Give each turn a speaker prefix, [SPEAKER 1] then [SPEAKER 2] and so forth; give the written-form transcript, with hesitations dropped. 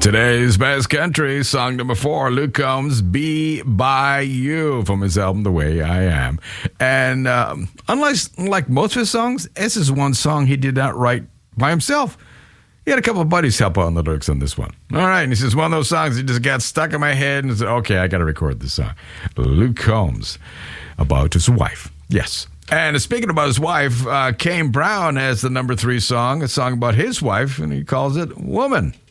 [SPEAKER 1] Today's best country, song number 4, Luke Combs, Be By You, from his album The Way I Am. And unlike most of his songs, this is one song he did not write by himself. He had a couple of buddies help out on the lyrics on this one. All right, and he says, one of those songs that just got stuck in my head, and said, okay, I got to record this song. Luke Combs, about his wife. Yes. And speaking about his wife, Kane Brown has the number 3 song, a song about his wife, and he calls it Woman.